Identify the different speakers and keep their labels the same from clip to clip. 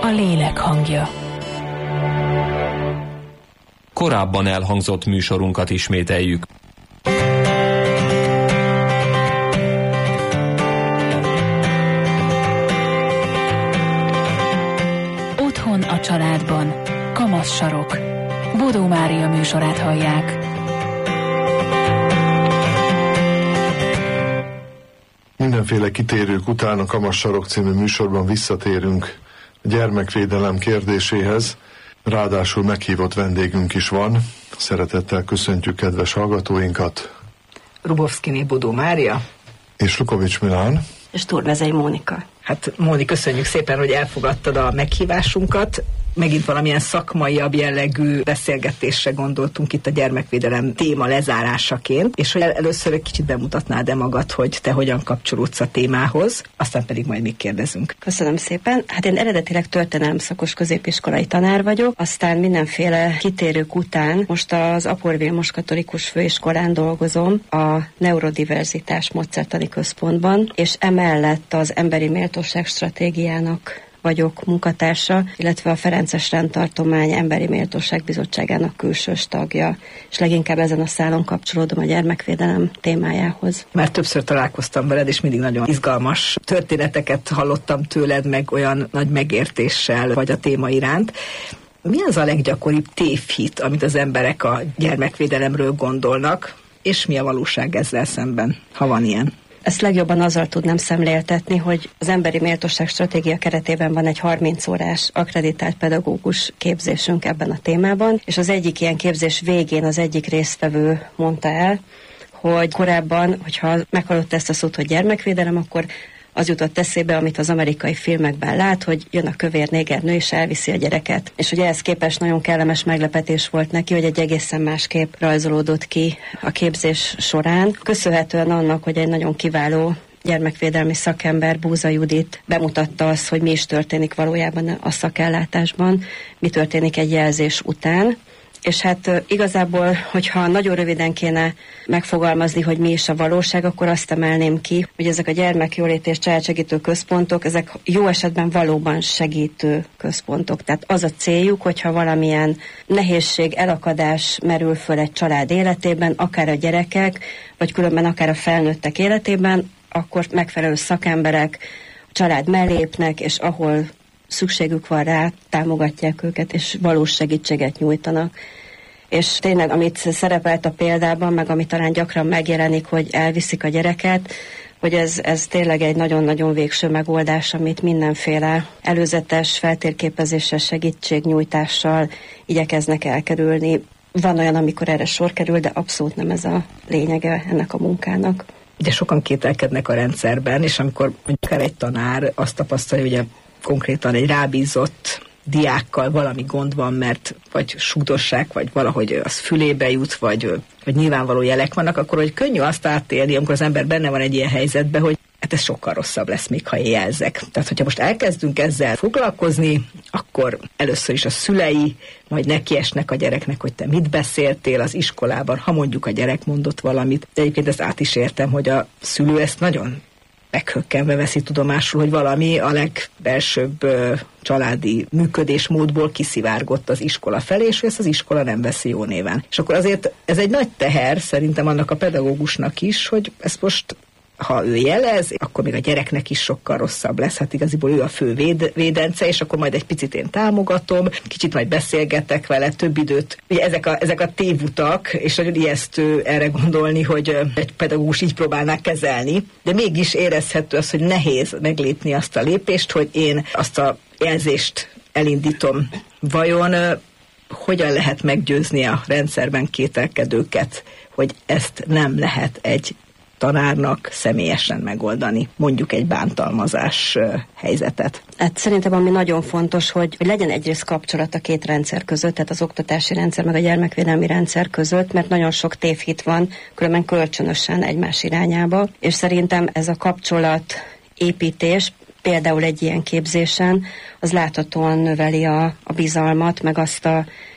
Speaker 1: a lélek hangja.
Speaker 2: Korábban elhangzott műsorunkat ismételjük.
Speaker 1: Otthon a családban. Kamasz-sarok. Bodó Mária műsorát hallják.
Speaker 3: Mindenféle kitérők után a Kamasz-sarok című műsorban visszatérünk a gyermekvédelem kérdéséhez. Ráadásul meghívott vendégünk is van. Szeretettel köszöntjük kedves hallgatóinkat.
Speaker 4: Rubovszkiné Bodó Mária.
Speaker 3: És Lukovics Milán.
Speaker 5: És Turmezei Mónika.
Speaker 4: Hát Móni, köszönjük szépen, hogy elfogadtad a meghívásunkat. Megint valamilyen szakmaiabb jellegű beszélgetésre gondoltunk itt a gyermekvédelem téma lezárásaként, és hogy először egy kicsit bemutatnád-e magad, hogy te hogyan kapcsolódsz a témához, aztán pedig majd még kérdezünk.
Speaker 5: Köszönöm szépen. Hát én eredetileg történelemszakos középiskolai tanár vagyok, aztán mindenféle kitérők után most az Apor Vilmos Katolikus Főiskolán dolgozom, a Neurodiverzitás Módszertani Központban, és emellett az Emberi Méltóság Stratégiának vagyok munkatársa, illetve a Ferences Rendtartomány Emberi Méltóság Bizottságának külsős tagja, és leginkább ezen a szálon kapcsolódom a gyermekvédelem témájához.
Speaker 4: Már többször találkoztam veled, és mindig nagyon izgalmas történeteket hallottam tőled, meg olyan nagy megértéssel vagy a téma iránt. Mi az a leggyakoribb tévhit, amit az emberek a gyermekvédelemről gondolnak, és mi a valóság ezzel szemben, ha van ilyen?
Speaker 5: Ezt legjobban azzal tudnám szemléltetni, hogy az Emberi Méltóság Stratégia keretében van egy 30 órás akkreditált pedagógus képzésünk ebben a témában, és az egyik ilyen képzés végén az egyik résztvevő mondta el, hogy korábban, hogyha meghallotta ezt a szót, hogy gyermekvédelem, akkor az jutott eszébe, amit az amerikai filmekben lát, hogy jön a kövér néger nő és elviszi a gyereket. És ugye ehhez képest nagyon kellemes meglepetés volt neki, hogy egy egészen másképp rajzolódott ki a képzés során. Köszönhetően annak, hogy egy nagyon kiváló gyermekvédelmi szakember, Búza Judit bemutatta azt, hogy mi is történik valójában a szakellátásban, mi történik egy jelzés után. És hát igazából, hogyha nagyon röviden kéne megfogalmazni, hogy mi is a valóság, akkor azt emelném ki, hogy ezek a gyermekjólét és családsegítő központok, ezek jó esetben valóban segítő központok. Tehát az a céljuk, hogyha valamilyen nehézség, elakadás merül föl egy család életében, akár a gyerekek, vagy különben akár a felnőttek életében, akkor megfelelő szakemberek a család mellé lépnek, és ahol szükségük van rá, támogatják őket, és valós segítséget nyújtanak. És tényleg, amit szerepelt a példában, meg ami talán gyakran megjelenik, hogy elviszik a gyereket, hogy ez tényleg egy nagyon-nagyon végső megoldás, amit mindenféle előzetes feltérképezéssel, segítségnyújtással igyekeznek elkerülni. Van olyan, amikor erre sor kerül, de abszolút nem ez a lényege ennek a munkának.
Speaker 4: Ugye sokan kételkednek a rendszerben, és amikor mondjuk egy tanár azt tapasztalja, hogy konkrétan egy rábízott diákkal valami gond van, mert vagy sugdossák, vagy valahogy az fülébe jut, vagy nyilvánvaló jelek vannak, akkor hogy könnyű azt átélni, amikor az ember benne van egy ilyen helyzetben, hogy hát ez sokkal rosszabb lesz, még ha én jelzek. Tehát, hogyha most elkezdünk ezzel foglalkozni, akkor először is a szülei majd nekiesnek a gyereknek, hogy te mit beszéltél az iskolában, ha mondjuk a gyerek mondott valamit. De egyébként ezt át is értem, hogy a szülő ezt nagyon meghökkenve veszi tudomásul, hogy valami a legbelsőbb családi működésmódból kiszivárgott az iskola felé, és ezt az iskola nem veszi jó néven. És akkor azért ez egy nagy teher szerintem annak a pedagógusnak is, hogy ezt most, ha ő jelez, akkor még a gyereknek is sokkal rosszabb lesz. Hát igaziból ő a fő védence, és akkor majd egy picit én támogatom, kicsit majd beszélgetek vele, több időt. Ugye ezek a tévutak, és nagyon ijesztő erre gondolni, hogy egy pedagógus így próbálná kezelni, de mégis érezhető az, hogy nehéz meglépni azt a lépést, hogy én azt a jelzést elindítom. Vajon hogyan lehet meggyőzni a rendszerben kételkedőket, hogy ezt nem lehet egy tanárnak személyesen megoldani, mondjuk egy bántalmazás helyzetet?
Speaker 5: Hát szerintem ami nagyon fontos, hogy legyen egyrészt kapcsolat a két rendszer között, tehát az oktatási rendszer meg a gyermekvédelmi rendszer között, mert nagyon sok tévhit van, különben kölcsönösen egymás irányába, és szerintem ez a kapcsolat építés, például egy ilyen képzésen, az láthatóan növeli a bizalmat, meg azt a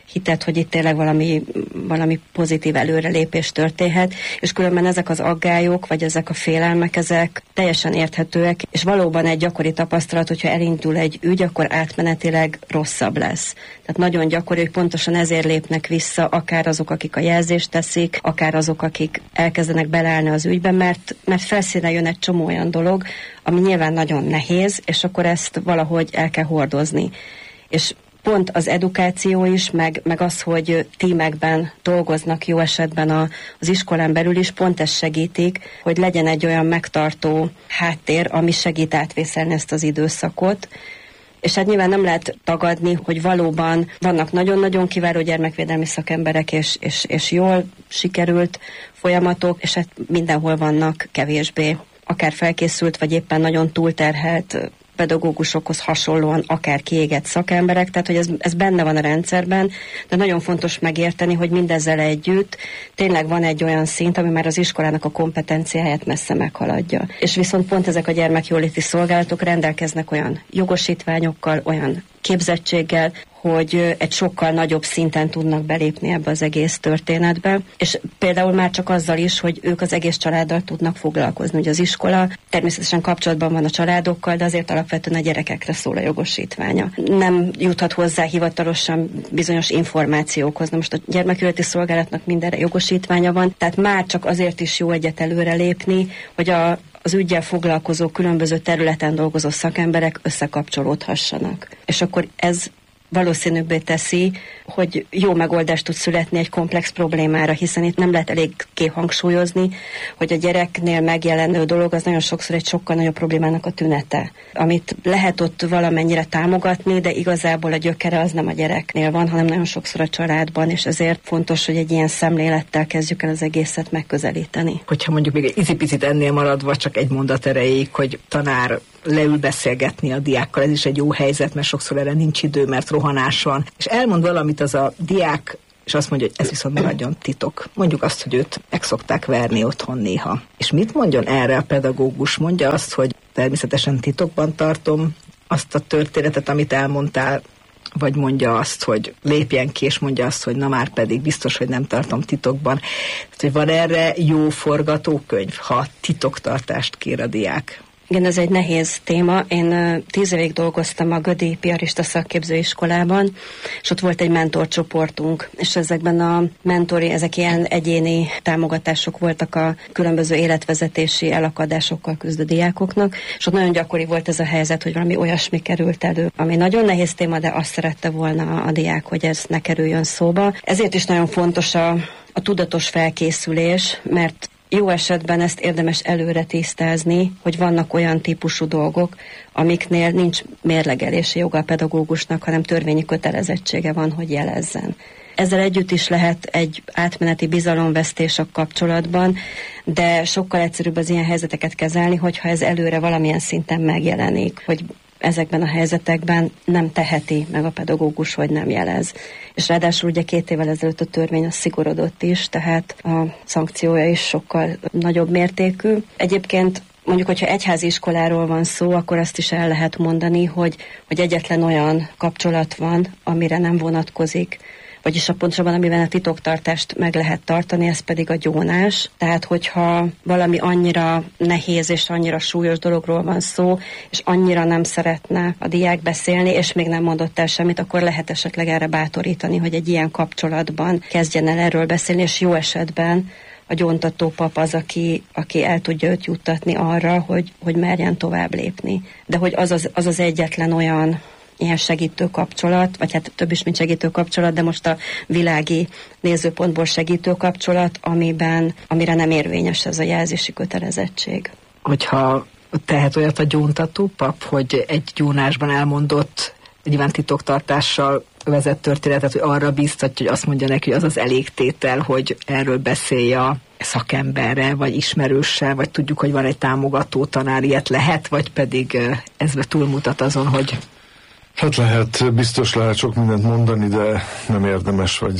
Speaker 5: hitet, hogy itt tényleg valami pozitív előrelépés történhet, és különben ezek az aggályok, vagy ezek a félelmek, ezek teljesen érthetőek, és valóban egy gyakori tapasztalat, hogyha elindul egy ügy, akkor átmenetileg rosszabb lesz. Tehát nagyon gyakori, hogy pontosan ezért lépnek vissza akár azok, akik a jelzést teszik, akár azok, akik elkezdenek beleállni az ügybe, mert felszínre jön egy csomó olyan dolog, ami nyilván nagyon nehéz, és akkor ezt valahogy el kell hordozni. És pont az edukáció is, meg az, hogy tímekben dolgoznak jó esetben az iskolán belül is, pont ezt segítik, hogy legyen egy olyan megtartó háttér, ami segít átvészelni ezt az időszakot. És hát nyilván nem lehet tagadni, hogy valóban vannak nagyon-nagyon kiváló gyermekvédelmi szakemberek, és jól sikerült folyamatok, és hát mindenhol vannak kevésbé akár felkészült, vagy éppen nagyon túlterhelt pedagógusokhoz hasonlóan akár kiégett szakemberek, tehát hogy ez benne van a rendszerben, de nagyon fontos megérteni, hogy mindezzel együtt tényleg van egy olyan szint, ami már az iskolának a kompetenciáját messze meghaladja. És viszont pont ezek a gyermekjóléti szolgálatok rendelkeznek olyan jogosítványokkal, olyan képzettséggel, hogy egy sokkal nagyobb szinten tudnak belépni ebbe az egész történetbe, és például már csak azzal is, hogy ők az egész családdal tudnak foglalkozni. Ugye az iskola természetesen kapcsolatban van a családokkal, de azért alapvetően a gyerekekre szól a jogosítványa. Nem juthat hozzá hivatalosan bizonyos információkhoz. Na most a gyermekjóléti szolgálatnak mindenre jogosítványa van, tehát már csak azért is jó egyet előre lépni, hogy az üggyel foglalkozó, különböző területen dolgozó szakemberek összekapcsolódhassanak. És akkor ez valószínűbbé teszi, hogy jó megoldást tud születni egy komplex problémára, hiszen itt nem lehet elég kihangsúlyozni, hogy a gyereknél megjelenő dolog az nagyon sokszor egy sokkal nagyobb problémának a tünete, amit lehet ott valamennyire támogatni, de igazából a gyökere az nem a gyereknél van, hanem nagyon sokszor a családban, és ezért fontos, hogy egy ilyen szemlélettel kezdjük el az egészet megközelíteni.
Speaker 4: Hogyha mondjuk még egy icipicit ennél maradva, csak egy mondat erejéig, hogy tanár leül beszélgetni a diákkal, ez is egy jó helyzet, mert sokszor erre nincs idő, mert rohanás van. És elmond valamit az a diák, és azt mondja, hogy ez viszont maradjon titok. Mondjuk azt, hogy őt meg szokták verni otthon néha. És mit mondjon erre a pedagógus? Mondja azt, hogy természetesen titokban tartom azt a történetet, amit elmondtál, vagy mondja azt, hogy lépjen ki, és mondja azt, hogy na már pedig biztos, hogy nem tartom titokban. Tehát, hogy van erre jó forgatókönyv, ha titoktartást kér a diák?
Speaker 5: Igen, ez egy nehéz téma. Én 10 évig dolgoztam a Gödi Piarista Szakképzőiskolában, és ott volt egy mentorcsoportunk, és ezekben ezek ilyen egyéni támogatások voltak a különböző életvezetési elakadásokkal küzdő diákoknak, és ott nagyon gyakori volt ez a helyzet, hogy valami olyasmi került elő, ami nagyon nehéz téma, de azt szerette volna a diák, hogy ez ne kerüljön szóba. Ezért is nagyon fontos a tudatos felkészülés, mert jó esetben ezt érdemes előre tisztázni, hogy vannak olyan típusú dolgok, amiknél nincs mérlegelési joga a pedagógusnak, hanem törvényi kötelezettsége van, hogy jelezzen. Ezzel együtt is lehet egy átmeneti bizalomvesztés a kapcsolatban, de sokkal egyszerűbb az ilyen helyzeteket kezelni, hogyha ez előre valamilyen szinten megjelenik, hogy ezekben a helyzetekben nem teheti meg a pedagógus, hogy nem jelez. És ráadásul ugye 2 évvel ezelőtt a törvény az szigorodott is, tehát a szankciója is sokkal nagyobb mértékű. Egyébként mondjuk, hogyha egyházi iskoláról van szó, akkor azt is el lehet mondani, hogy egyetlen olyan kapcsolat van, amire nem vonatkozik, vagyis pontosabban amiben a titoktartást meg lehet tartani, ez pedig a gyónás. Tehát, hogyha valami annyira nehéz és annyira súlyos dologról van szó, és annyira nem szeretne a diák beszélni, és még nem mondott el semmit, akkor lehet esetleg erre bátorítani, hogy egy ilyen kapcsolatban kezdjen el erről beszélni, és jó esetben a gyóntató pap az, aki el tudja őt juttatni arra, hogy merjen tovább lépni. De hogy az az egyetlen olyan ilyen segítő kapcsolat, vagy hát több is, mint segítő kapcsolat, de most a világi nézőpontból segítő kapcsolat, amire nem érvényes ez a jelzési kötelezettség.
Speaker 4: Hogyha tehet olyat a gyóntató pap, hogy egy gyónásban elmondott, nyilván titoktartással vezet történetet, hogy arra bíztatja, hogy azt mondja neki, hogy az az elégtétel, hogy erről beszélje a szakemberre, vagy ismerőssel, vagy tudjuk, hogy van egy támogató tanár, ilyet lehet, vagy pedig ez túlmutat azon, hogy
Speaker 3: hát lehet, biztos lehet sok mindent mondani, de nem érdemes, vagy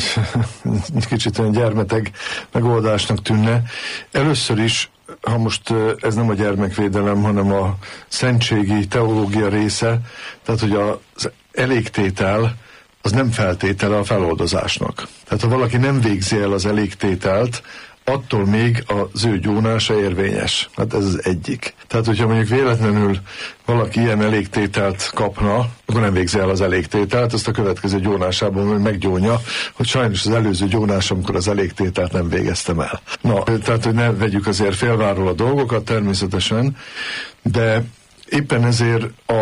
Speaker 3: kicsit olyan gyermeteg megoldásnak tűnne. Először is, ha most ez nem a gyermekvédelem, hanem a szentségi teológia része, tehát hogy az elégtétel az nem feltétele a feloldozásnak. Tehát ha valaki nem végzi el az elégtételt, attól még az ő gyónása érvényes. Hát ez az egyik. Tehát, hogyha mondjuk véletlenül valaki ilyen elégtételt kapna, akkor nem végzi el az elégtételt, azt a következő gyónásában meggyónja, hogy sajnos az előző gyónás, amikor az elégtételt nem végeztem el. Na, tehát, hogy ne vegyük azért félváról a dolgokat természetesen, de éppen ezért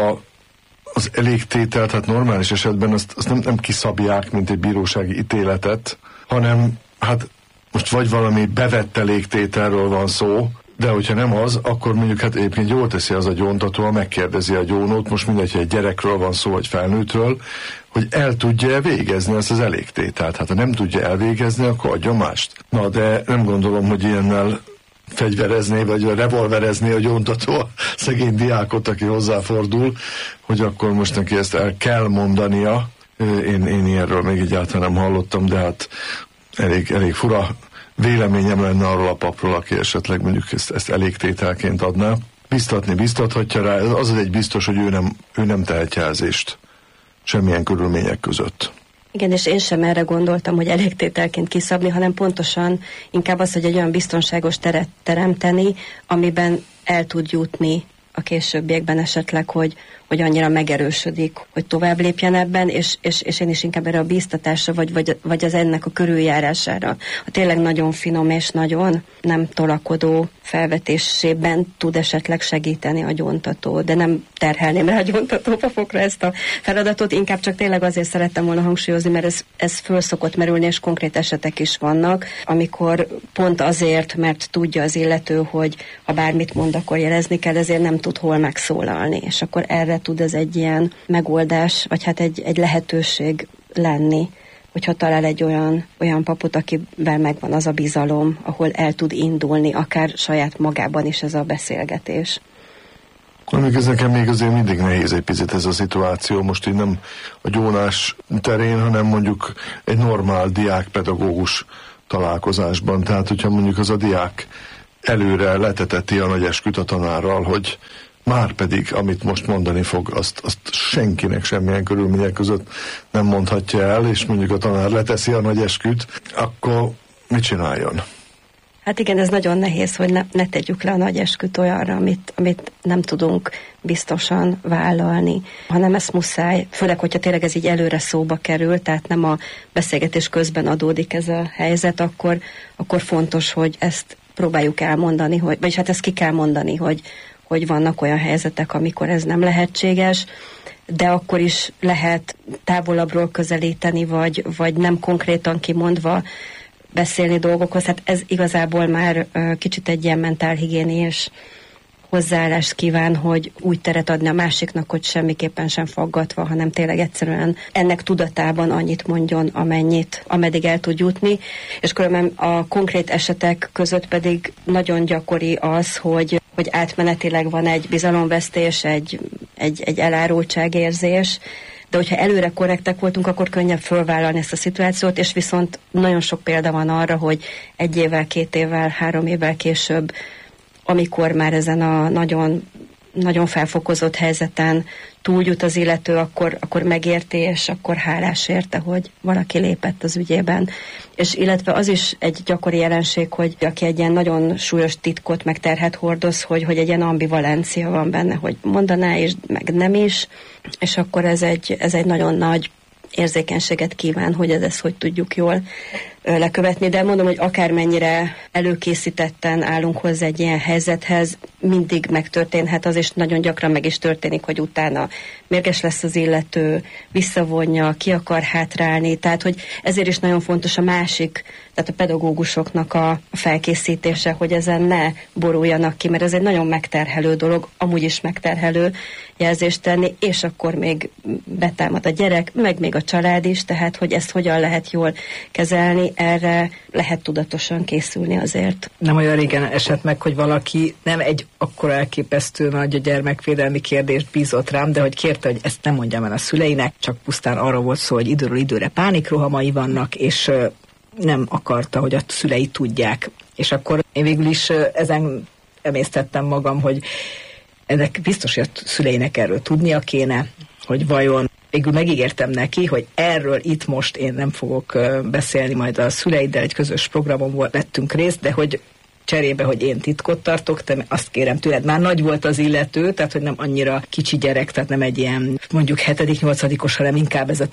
Speaker 3: az elégtételt, hát normális esetben azt nem kiszabják, mint egy bírósági ítéletet, hanem hát most vagy valami bevett elégtételről van szó, de hogyha nem az, akkor mondjuk hát egyébként jól teszi az a gyóntató, megkérdezi a gyónót, most mindegy, hogy egy gyerekről van szó, vagy felnőttről, hogy el tudja végezni ezt az elégtételt. Hát ha nem tudja elvégezni, akkor adja mást. Na, de nem gondolom, hogy ilyennel fegyverezni, vagy revolverezni a gyóntató a szegény diákot, aki hozzáfordul, hogy akkor most neki ezt el kell mondania. Én ilyenről még egyáltalán nem hallottam, de hát elég fura véleményem lenne arról a papról, aki esetleg mondjuk ezt elégtételként adná. Biztathatja rá, az egy biztos, hogy ő nem tehet jelzést semmilyen körülmények között.
Speaker 5: Igen, és én sem erre gondoltam, hogy elégtételként kiszabni, hanem pontosan inkább az, hogy egy olyan biztonságos teret teremteni, amiben el tud jutni a későbbiekben esetleg, hogy annyira megerősödik, hogy tovább lépjen ebben, és én is inkább erre a bíztatásra, vagy az ennek a körüljárására, a tényleg nagyon finom és nagyon nem tolakodó felvetésében tud esetleg segíteni a gyóntató, de nem terhelném rá a gyóntató papokra ezt a feladatot, inkább csak tényleg azért szerettem volna hangsúlyozni, mert ez föl szokott merülni, és konkrét esetek is vannak, amikor pont azért, mert tudja az illető, hogy ha bármit mond, akkor jelezni kell, ezért nem tud hol megszólalni, és akkor erre tud ez egy ilyen megoldás, vagy hát egy lehetőség lenni, hogyha talál egy olyan papot, akivel megvan az a bizalom, ahol el tud indulni, akár saját magában is ez a beszélgetés.
Speaker 3: Ez nekem még azért mindig nehéz egy picit ez a szituáció, most így nem a gyónás terén, hanem mondjuk egy normál diák-pedagógus találkozásban. Tehát, hogyha mondjuk az a diák előre leteteti a nagy esküt a tanárral, hogy már pedig, amit most mondani fog, azt senkinek semmilyen körülmények között nem mondhatja el, és mondjuk a tanár leteszi a nagy esküt, akkor mit csináljon?
Speaker 5: Hát igen, ez nagyon nehéz, hogy ne tegyük le a nagy esküt olyanra, amit nem tudunk biztosan vállalni, hanem ezt muszáj, főleg, hogyha tényleg ez így előre szóba kerül, tehát nem a beszélgetés közben adódik ez a helyzet, akkor fontos, hogy ezt próbáljuk elmondani, vagyis hát ezt ki kell mondani, hogy vannak olyan helyzetek, amikor ez nem lehetséges, de akkor is lehet távolabbról közelíteni, vagy nem konkrétan kimondva beszélni dolgokhoz. Hát ez igazából már kicsit egy ilyen mentálhigiéniás hozzáállást kíván, hogy úgy teret adni a másiknak, hogy semmiképpen sem faggatva, hanem tényleg egyszerűen ennek tudatában annyit mondjon, ameddig el tud jutni. És különben a konkrét esetek között pedig nagyon gyakori az, hogy átmenetileg van egy bizalomvesztés, egy elárultságérzés, de hogyha előre korrektek voltunk, akkor könnyebb fölvállalni ezt a szituációt, és viszont nagyon sok példa van arra, hogy 1 évvel, 2 évvel, 3 évvel később, amikor már ezen a nagyon, nagyon felfokozott helyzeten túljut az illető, akkor megérti, és akkor hálás érte, hogy valaki lépett az ügyében. És illetve az is egy gyakori jelenség, hogy aki egy ilyen nagyon súlyos titkot, meg terhet hordoz, hogy egy ilyen ambivalencia van benne, hogy mondaná is, meg nem is, és akkor ez egy nagyon nagy érzékenységet kíván, hogy ezt hogy tudjuk jól lekövetni, de mondom, hogy akármennyire előkészítetten állunk hozzá egy ilyen helyzethez, mindig megtörténhet az, és nagyon gyakran meg is történik, hogy utána mérges lesz az illető, visszavonja, ki akar hátrálni, tehát hogy ezért is nagyon fontos a másik, tehát a pedagógusoknak a felkészítése, hogy ezen ne boruljanak ki, mert ez egy nagyon megterhelő dolog, amúgy is megterhelő jelzést tenni, és akkor még betámad a gyerek, meg még a család is, tehát hogy ezt hogyan lehet jól kezelni, erre lehet tudatosan készülni azért.
Speaker 4: Nem olyan régen esett meg, hogy valaki nem egy akkora elképesztő nagy gyermekvédelmi kérdést bízott rám, de hogy kérte, hogy ezt nem mondjam el a szüleinek, csak pusztán arról volt szó, hogy időről időre pánikrohamai vannak, és nem akarta, hogy a szülei tudják. És akkor én végül is ezen emésztettem magam, hogy ennek biztos, hogy a szüleinek erről tudnia kéne, hogy vajon végül megígértem neki, hogy erről itt most én nem fogok beszélni, majd a szüleiddel egy közös programon vettünk részt, de hogy cserébe, hogy én titkot tartok, te azt kérem tőled. Már nagy volt az illető, tehát hogy nem annyira kicsi gyerek, tehát nem egy ilyen mondjuk 7.-8-os, hanem inkább ez a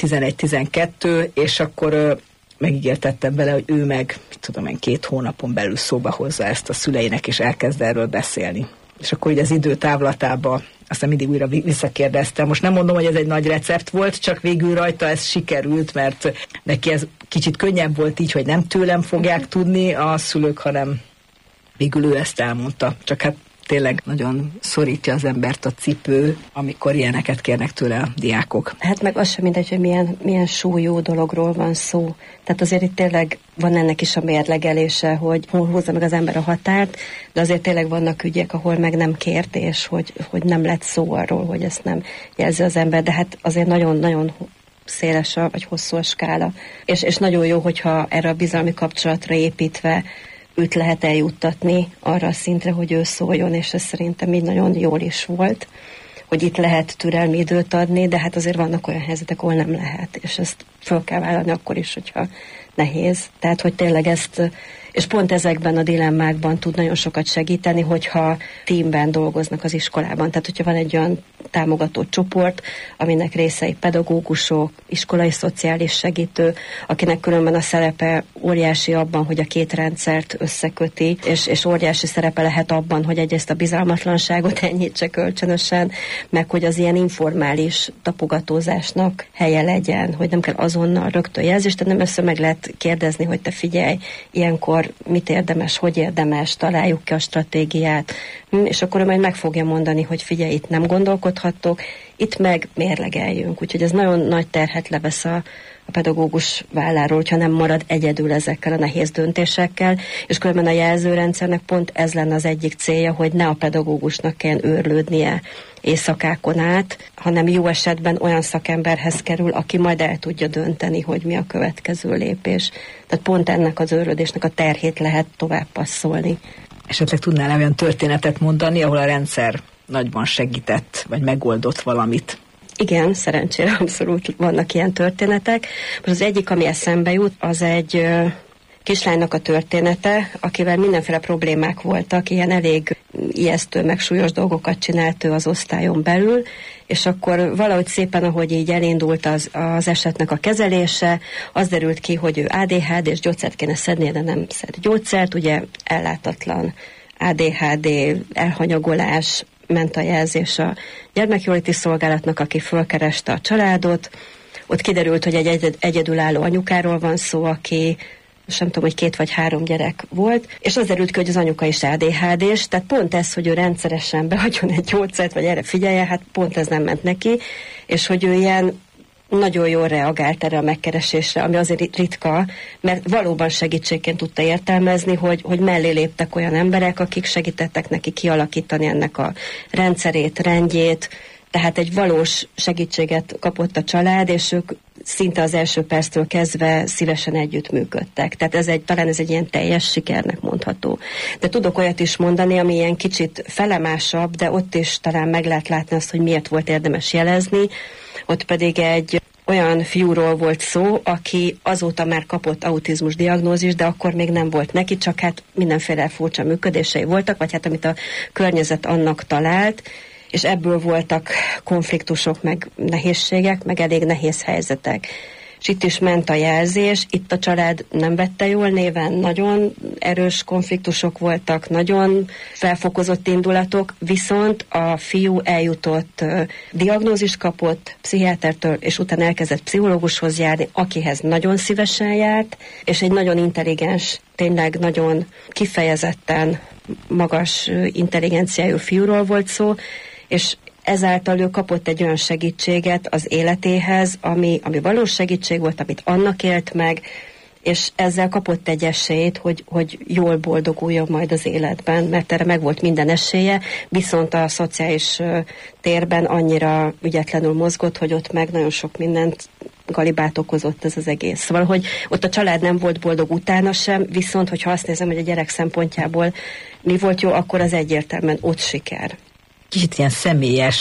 Speaker 4: 11-12, és akkor megígértettem vele, hogy ő meg, 2 hónapon belül szóba hozza ezt a szüleinek, és elkezd erről beszélni. És akkor így az idő távlatába aztán mindig újra visszakérdeztem. Most nem mondom, hogy ez egy nagy recept volt, csak végül rajta ez sikerült, mert neki ez kicsit könnyebb volt így, hogy nem tőlem fogják tudni a szülők, hanem végül ő ezt elmondta. Csak hát tényleg nagyon szorítja az embert a cipő, amikor ilyeneket kérnek tőle a diákok.
Speaker 5: Hát meg az sem mindegy, hogy milyen súlyú dologról van szó. Tehát azért itt tényleg van ennek is a mérlegelése, hogy hol hozza meg az ember a határt, de azért tényleg vannak ügyek, ahol meg nem kérdés, hogy nem lett szó arról, hogy ezt nem jelzi az ember, de hát azért nagyon-nagyon széles vagy hosszú a skála. És nagyon jó, hogyha erre a bizalmi kapcsolatra építve őt lehet eljuttatni arra a szintre, hogy ő szóljon, és ez szerintem így nagyon jól is volt, hogy itt lehet türelmi időt adni, de hát azért vannak olyan helyzetek, ahol nem lehet, és ezt föl kell vállalni akkor is, hogyha nehéz. Tehát, hogy tényleg ezt, és pont ezekben a dilemmákban tud nagyon sokat segíteni, hogyha teamben dolgoznak az iskolában. Tehát, hogyha van egy olyan támogató csoport, aminek részei pedagógusok, iskolai szociális segítő, akinek különben a szerepe óriási abban, hogy a két rendszert összeköti, és óriási szerepe lehet abban, hogy egyrészt a bizalmatlanságot enyhítse kölcsönösen, meg hogy az ilyen informális tapogatózásnak helye legyen, hogy nem kell azonnal rögtön jelzést, hanem össze meg lehet kérdezni, hogy te figyelj, ilyenkor mit érdemes, hogy érdemes, találjuk ki a stratégiát, és akkor majd meg fogja mondani, hogy figyelj, itt nem gondolkodhattok, itt meg mérlegeljünk. Úgyhogy ez nagyon nagy terhet levesz a pedagógus válláról, hogyha nem marad egyedül ezekkel a nehéz döntésekkel, és különben a jelzőrendszernek pont ez lenne az egyik célja, hogy ne a pedagógusnak kelljen őrlődnie éjszakákon át, hanem jó esetben olyan szakemberhez kerül, aki majd el tudja dönteni, hogy mi a következő lépés. Tehát pont ennek az őrlődésnek a terhét lehet tovább passzolni.
Speaker 4: Esetleg tudnál olyan történetet mondani, ahol a rendszer nagyban segített, vagy megoldott valamit?
Speaker 5: Igen, szerencsére abszolút vannak ilyen történetek. Most az egyik, ami eszembe jut, az egy kislánynak a története, akivel mindenféle problémák voltak, ilyen elég ijesztő, meg súlyos dolgokat csinált ő az osztályon belül, és akkor valahogy szépen, ahogy így elindult az esetnek a kezelése, az derült ki, hogy ő ADHD, és gyógyszert kéne szednie, de nem szed gyógyszert, ugye ellátatlan ADHD, elhanyagolás, ment a jelzés a gyermekjóléti szolgálatnak, aki fölkereste a családot. Ott kiderült, hogy egy egyedülálló anyukáról van szó, aki nem tudom, hogy 2 vagy 3 gyerek volt, és az derült ki, hogy az anyuka is ADHD-s, tehát pont ez, hogy ő rendszeresen behagyjon egy gyógyszert, vagy erre figyelje, hát pont ez nem ment neki, és hogy ő ilyen nagyon jól reagált erre a megkeresésre, ami azért ritka, mert valóban segítségként tudta értelmezni, hogy mellé léptek olyan emberek, akik segítettek neki kialakítani ennek a rendszerét, rendjét, tehát egy valós segítséget kapott a család, és ők szinte az első perctől kezdve szívesen együttműködtek. Tehát talán ez egy ilyen teljes sikernek mondható. De tudok olyat is mondani, ami ilyen kicsit felemásabb, de ott is talán meg lehet látni azt, hogy miért volt érdemes jelezni. Ott pedig egy olyan fiúról volt szó, aki azóta már kapott autizmus diagnózist, de akkor még nem volt neki, csak hát mindenféle furcsa működései voltak, vagy hát amit a környezet annak talált, és ebből voltak konfliktusok, meg nehézségek, meg elég nehéz helyzetek. És itt is ment a jelzés, itt a család nem vette jól néven, nagyon erős konfliktusok voltak, nagyon felfokozott indulatok, viszont a fiú eljutott, diagnózist kapott pszichiátertől, és utána elkezdett pszichológushoz járni, akihez nagyon szívesen járt, és egy nagyon intelligens, tényleg nagyon kifejezetten magas intelligenciájú fiúról volt szó, és ezáltal ő kapott egy olyan segítséget az életéhez, ami valós segítség volt, amit annak élt meg, és ezzel kapott egy esélyt, hogy jól boldoguljon majd az életben, mert erre meg volt minden esélye, viszont a szociális térben annyira ügyetlenül mozgott, hogy ott meg nagyon sok mindent galibát okozott ez az egész. Szóval, hogy ott a család nem volt boldog utána sem, viszont, hogyha azt nézem, hogy a gyerek szempontjából mi volt jó, akkor az egyértelműen ott siker.
Speaker 4: Kicsit ilyen személyes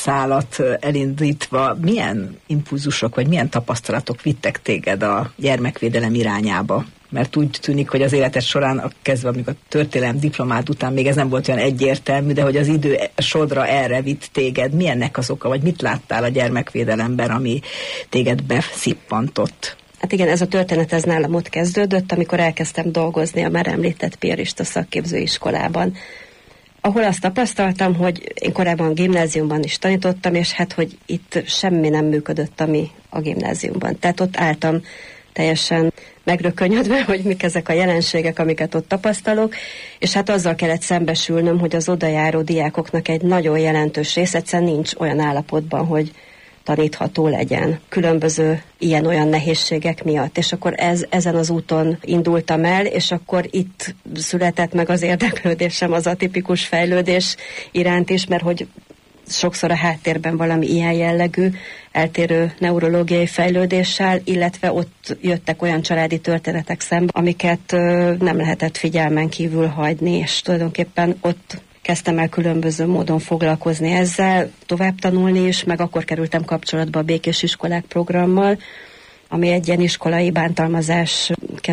Speaker 4: szálat elindítva milyen impulzusok, vagy milyen tapasztalatok vittek téged a gyermekvédelem irányába? Mert úgy tűnik, hogy az életed során, kezdve amikor a történelem diplomád után még ez nem volt olyan egyértelmű, de hogy az idő sodra erre vitt téged. Milyennek az oka, vagy mit láttál a gyermekvédelemben, ami téged beszippantott?
Speaker 5: Hát igen, ez a történet ez nálam ott kezdődött, amikor elkezdtem dolgozni a már említett piarista szakképzőiskolában, ahol azt tapasztaltam, hogy én korábban gimnáziumban is tanítottam, és hát, hogy itt semmi nem működött, ami a gimnáziumban. Tehát ott álltam teljesen megrökönyödve, hogy mik ezek a jelenségek, amiket ott tapasztalok, és hát azzal kellett szembesülnöm, hogy az odajáró diákoknak egy nagyon jelentős része egyszerűen nincs olyan állapotban, hogy tanítható legyen. Különböző ilyen-olyan nehézségek miatt. És akkor ezen az úton indultam el, és akkor itt született meg az érdeklődésem az atipikus fejlődés iránt is, mert hogy sokszor a háttérben valami ilyen jellegű, eltérő neurológiai fejlődéssel, illetve ott jöttek olyan családi történetek szembe, amiket nem lehetett figyelmen kívül hagyni, és tulajdonképpen ott kezdtem el különböző módon foglalkozni ezzel, tovább tanulni is, meg akkor kerültem kapcsolatba a Békés Iskolák programmal, ami egy ilyen iskolai bántalmazás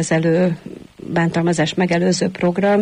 Speaker 5: megelőző program,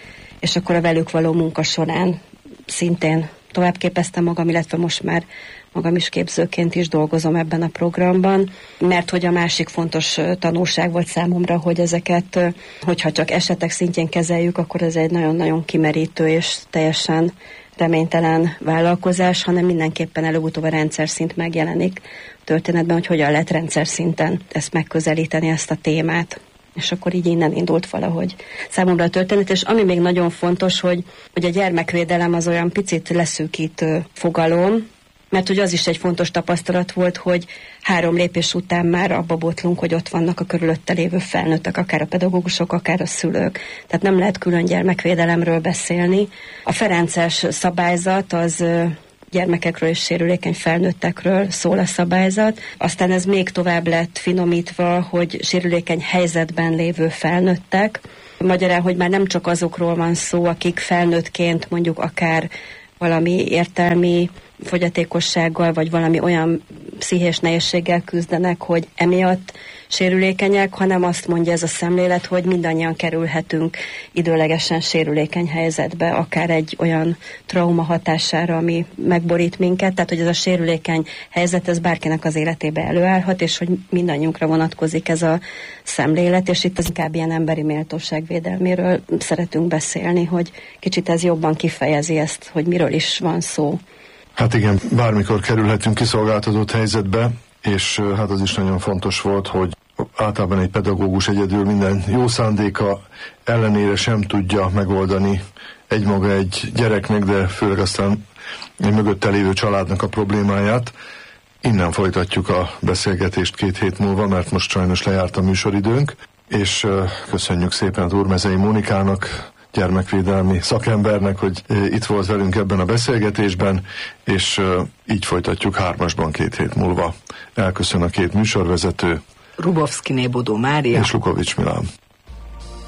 Speaker 5: és akkor a velük való munka során szintén továbbképeztem magam, illetve most már magam is képzőként is dolgozom ebben a programban, mert hogy a másik fontos tanulság volt számomra, hogy ezeket, hogyha csak esetek szintjén kezeljük, akkor ez egy nagyon-nagyon kimerítő és teljesen reménytelen vállalkozás, hanem mindenképpen előbb-utóbb a rendszer szint megjelenik a történetben, hogy hogyan lehet rendszer szinten ezt megközelíteni, ezt a témát. És akkor így innen indult valahogy számomra a történet, és ami még nagyon fontos, hogy a gyermekvédelem az olyan picit leszűkítő fogalom, mert hogy az is egy fontos tapasztalat volt, hogy 3 lépés után már abba botlunk, hogy ott vannak a körülötte lévő felnőttek, akár a pedagógusok, akár a szülők. Tehát nem lehet külön gyermekvédelemről beszélni. A ferences szabályzat az gyermekekről és sérülékeny felnőttekről szól a szabályzat. Aztán ez még tovább lett finomítva, hogy sérülékeny helyzetben lévő felnőttek. Magyarán, hogy már nem csak azokról van szó, akik felnőttként mondjuk akár valami értelmi fogyatékossággal, vagy valami olyan pszichés nehézséggel küzdenek, hogy emiatt sérülékenyek, hanem azt mondja ez a szemlélet, hogy mindannyian kerülhetünk időlegesen sérülékeny helyzetbe, akár egy olyan trauma hatására, ami megborít minket, tehát hogy ez a sérülékeny helyzet, ez bárkinek az életébe előállhat, és hogy mindannyiunkra vonatkozik ez a szemlélet, és itt az inkább ilyen emberi méltóság védelméről szeretünk beszélni, hogy kicsit ez jobban kifejezi ezt, hogy miről is van szó.
Speaker 3: Hát igen, bármikor kerülhetünk kiszolgáltatott helyzetbe, és hát az is nagyon fontos volt, hogy általában egy pedagógus egyedül minden jó szándéka ellenére sem tudja megoldani egymaga egy gyereknek, de főleg aztán egy mögötte lévő családnak a problémáját. Innen folytatjuk a beszélgetést 2 hét múlva, mert most sajnos lejárt a műsoridőnk, és köszönjük szépen Urmezei Mónikának, gyermekvédelmi szakembernek, hogy itt volt velünk ebben a beszélgetésben, és így folytatjuk 3-asban 2 hét múlva. Elköszön a 2 műsorvezető,
Speaker 4: Rubovszkiné Bodó Mária
Speaker 3: és Lukovics Milán.